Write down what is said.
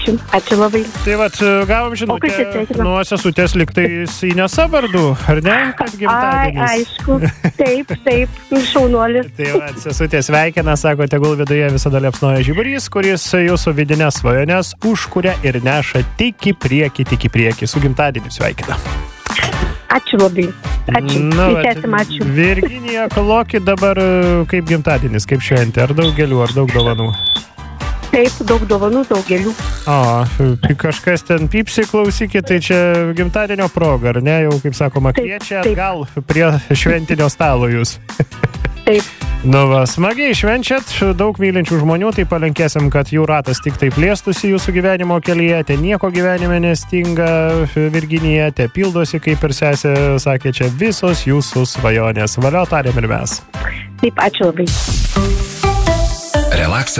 Ačiū labai. Tai vat, gavom žinutę nuo sesutės liktai Inesa vardu, ar ne, kad gimtadienis? Aišku, taip, šaunuolis. Tai vat, sesutė sveikina, sako, tegul viduje visada liepsnoja žiburys, kuris jūsų vidinės svajonės užkuria ir neša tik į priekį. Su gimtadieniu sveikina. Ačiū labai. Ačiū. Ačiū. Virginija Kolokį dabar kaip gimtadienis, kaip šventė, ar daug gėlių, ar daug dovanų? Taip, daug dovanų, daug gėlių. Kažkas ten pypsi, klausykit, tai čia gimtadienio proga, ar ne? Jau, kaip sakoma, kviečia atgal prie šventinio stalo jūs. Taip. Nu va, smagiai švenčiat, daug mylinčių žmonių, tai palinkėsim, kad jų ratas tik taip plėstųsi jūsų gyvenimo kelyje, te nieko gyvenime nestinga, Virginija, te pildosi, kaip ir sesė sakė, čia visos jūsų svajonės. Valio tarėm ir mes. Taip, ačiū labai. Relax